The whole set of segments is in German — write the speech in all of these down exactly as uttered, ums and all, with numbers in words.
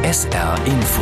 S R Info.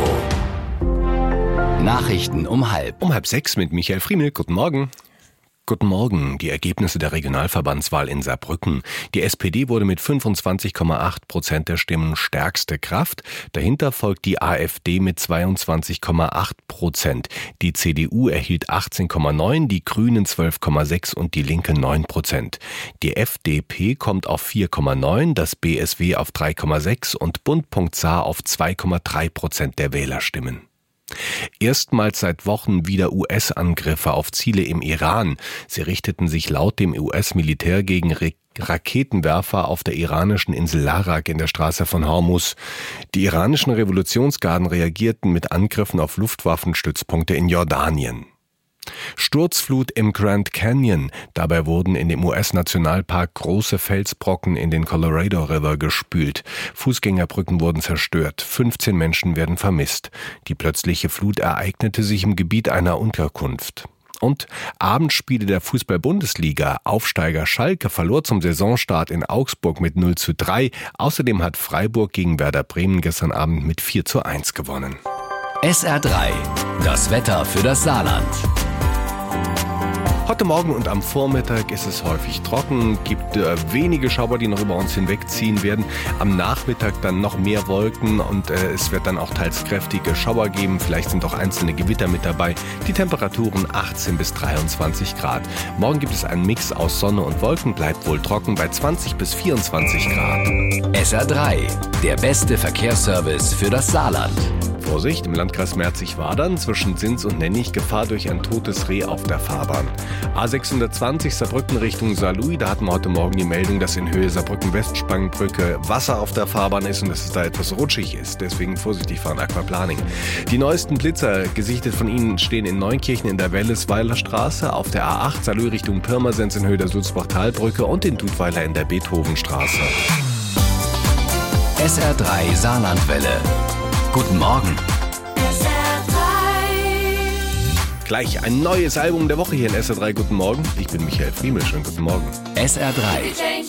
Nachrichten um halb. Um halb sechs mit Michael Friemel. Guten Morgen. Guten Morgen. Die Ergebnisse der Regionalverbandswahl in Saarbrücken. Die S P D wurde mit fünfundzwanzig Komma acht Prozent der Stimmen stärkste Kraft. Dahinter folgt die A f D mit zweiundzwanzig Komma acht Prozent. Die C D U erhielt achtzehn Komma neun, die Grünen zwölf Komma sechs und die Linke neun Prozent. Die F D P kommt auf vier Komma neun, das B S W auf drei Komma sechs und Bund.Saar auf zwei Komma drei Prozent der Wählerstimmen. Erstmals seit Wochen wieder U S-Angriffe auf Ziele im Iran. Sie richteten sich laut dem U S-Militär gegen Re- Raketenwerfer auf der iranischen Insel Larak in der Straße von Hormuz. Die iranischen Revolutionsgarden reagierten mit Angriffen auf Luftwaffenstützpunkte in Jordanien. Sturzflut im Grand Canyon. Dabei wurden in dem U S-Nationalpark große Felsbrocken in den Colorado River gespült. Fußgängerbrücken wurden zerstört. fünfzehn Menschen werden vermisst. Die plötzliche Flut ereignete sich im Gebiet einer Unterkunft. Und Abendspiele der Fußball-Bundesliga. Aufsteiger Schalke verlor zum Saisonstart in Augsburg mit null zu drei. Außerdem hat Freiburg gegen Werder Bremen gestern Abend mit vier zu eins gewonnen. S R drei. Das Wetter für das Saarland. Heute Morgen und am Vormittag ist es häufig trocken, gibt äh, wenige Schauer, die noch über uns hinwegziehen werden. Am Nachmittag dann noch mehr Wolken und äh, es wird dann auch teils kräftige Schauer geben. Vielleicht sind auch einzelne Gewitter mit dabei. Die Temperaturen achtzehn bis dreiundzwanzig Grad. Morgen gibt es einen Mix aus Sonne und Wolken, bleibt wohl trocken bei zwanzig bis vierundzwanzig Grad. S R drei. Der beste Verkehrsservice für das Saarland. Vorsicht, im Landkreis Merzig-Wadern zwischen Sins und Nennig Gefahr durch ein totes Reh auf der Fahrbahn. A sechshundertzwanzig Saarbrücken Richtung Saarlouis, da hatten wir heute Morgen die Meldung, dass in Höhe Saarbrücken-Westspangenbrücke Wasser auf der Fahrbahn ist und dass es da etwas rutschig ist. Deswegen vorsichtig fahren, Aquaplaning. Die neuesten Blitzer, gesichtet von Ihnen, stehen in Neunkirchen in der Wellesweiler Straße, auf der A acht Saarlouis Richtung Pirmasens in Höhe der Sulzbach-Talbrücke und in Dudweiler in der Beethovenstraße. S R drei Saarlandwelle. Guten Morgen. Gleich ein neues Album der Woche hier in S R drei. Guten Morgen. Ich bin Michael Friemel. Schönen guten Morgen. S R drei.